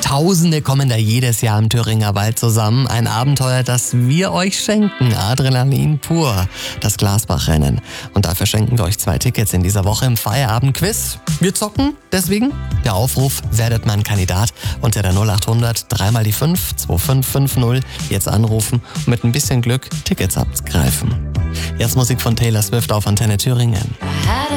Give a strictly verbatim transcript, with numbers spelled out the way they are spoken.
Tausende kommen da jedes Jahr im Thüringer Wald zusammen. Ein Abenteuer, das wir euch schenken. Adrenalin pur. Das Glasbachrennen. Und dafür schenken wir euch zwei Tickets in dieser Woche im Feierabend-Quiz. Wir zocken, deswegen der Aufruf, werdet mein Kandidat unter der null acht hundert drei mal die fünf zwei fünf fünf null jetzt anrufen und mit ein bisschen Glück Tickets abgreifen. Jetzt Musik von Taylor Swift auf Antenne Thüringen.